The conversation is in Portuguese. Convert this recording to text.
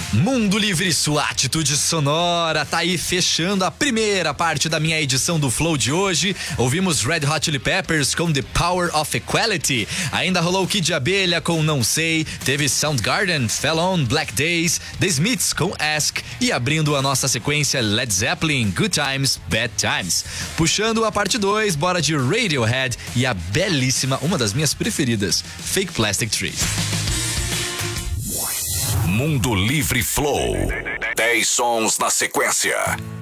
Mundo Livre, sua atitude sonora, tá aí fechando a primeira parte da minha edição do Flow de hoje. Ouvimos Red Hot Chili Peppers com The Power of Equality. Ainda rolou Kid de Abelha com Não Sei. Teve Soundgarden, Fell On, Black Days, The Smiths com Ask. E abrindo a nossa sequência, Led Zeppelin, Good Times, Bad Times. Puxando a parte 2, bora de Radiohead e a belíssima, uma das minhas preferidas, Fake Plastic Tree. Mundo Livre Flow. 10 sons na sequência.